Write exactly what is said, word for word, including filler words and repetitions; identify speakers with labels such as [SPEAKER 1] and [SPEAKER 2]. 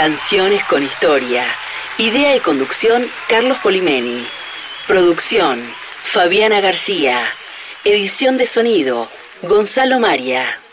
[SPEAKER 1] Canciones con historia. Idea y conducción, Carlos Polimeni. Producción, Fabiana García. Edición de sonido, Gonzalo Maria.